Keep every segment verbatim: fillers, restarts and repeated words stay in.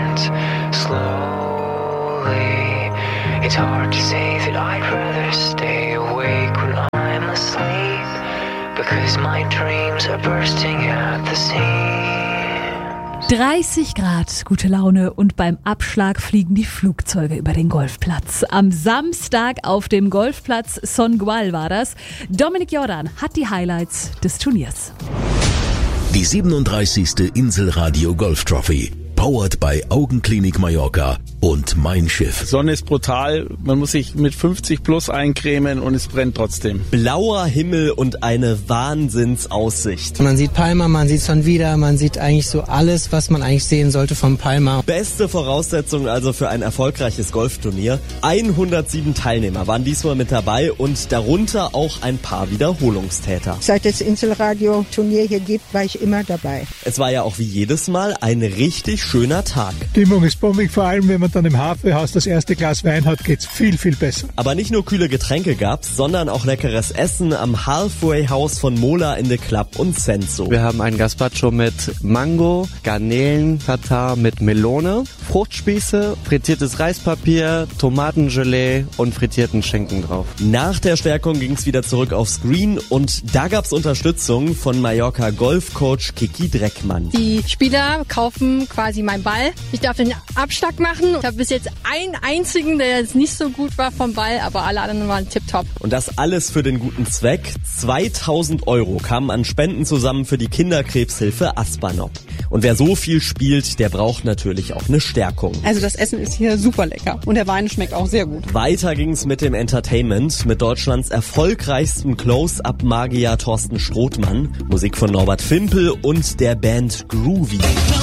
ends slowly. It's hard to say that I'd rather stay awake when I'm asleep, because my dreams are bursting at the seams. dreißig Grad, gute Laune und beim Abschlag fliegen die Flugzeuge über den Golfplatz. Am Samstag auf dem Golfplatz Songual war das. Dominik Jordan hat die Highlights des Turniers. Die siebenunddreißigste Inselradio Golf Trophy. Powered by Augenklinik Mallorca und Mein Schiff. Sonne ist brutal, man muss sich mit fünfzig plus eincremen und es brennt trotzdem. Blauer Himmel und eine Wahnsinnsaussicht. Man sieht Palma, man sieht Son Vida, man sieht eigentlich so alles, was man eigentlich sehen sollte vom Palma. Beste Voraussetzung also für ein erfolgreiches Golfturnier. hundertsieben Teilnehmer waren diesmal mit dabei und darunter auch ein paar Wiederholungstäter. Seit es Inselradio-Turnier hier gibt, war ich immer dabei. Es war ja auch wie jedes Mal ein richtig schöner Tag. Stimmung ist bombig, vor allem wenn man dann im Hafenhaus das erste Glas Wein hat, geht's viel, viel besser. Aber nicht nur kühle Getränke gab's, sondern auch leckeres Essen am Halfway House von Mola in the Club und Senso. Wir haben ein Gazpacho mit Mango, Garnelen-Tatar mit Melone, Fruchtspieße, frittiertes Reispapier, Tomatengelee und frittierten Schinken drauf. Nach der Stärkung ging's wieder zurück aufs Green und da gab's Unterstützung von Mallorca Golfcoach Kiki Dreckmann. Die Spieler kaufen quasi meinen Ball. Ich darf den Abschlag machen. Ich habe bis jetzt einen einzigen, der jetzt nicht so gut war vom Ball, aber alle anderen waren tipptopp. Und das alles für den guten Zweck. zweitausend Euro kamen an Spenden zusammen für die Kinderkrebshilfe Aspanop. Und wer so viel spielt, der braucht natürlich auch eine Stärkung. Also das Essen ist hier super lecker und der Wein schmeckt auch sehr gut. Weiter ging's mit dem Entertainment, mit Deutschlands erfolgreichstem Close-Up-Magier Thorsten Strothmann, Musik von Norbert Fimpel und der Band Groovy.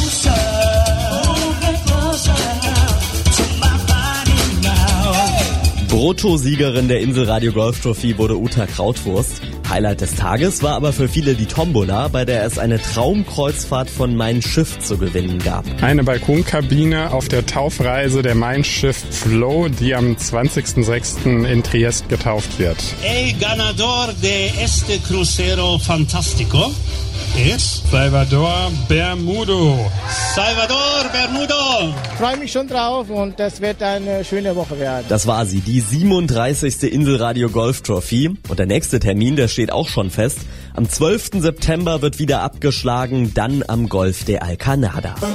Bruttosiegerin der Inselradio Golf Trophy wurde Uta Krautwurst. Highlight des Tages war aber für viele die Tombola, bei der es eine Traumkreuzfahrt von Mein Schiff zu gewinnen gab. Eine Balkonkabine auf der Taufreise der Mein Schiff Flow, die am zwanzigsten sechsten in Triest getauft wird. El ganador de este crucero fantástico ist Salvador Bermudo. Salvador Bermudo. Ich freue mich schon drauf und das wird eine schöne Woche werden. Das war sie, die siebenunddreißigste Inselradio Golf Trophy. Und der nächste Termin, der steht auch schon fest. Am zwölften September wird wieder abgeschlagen, dann am Golf de Alcanada.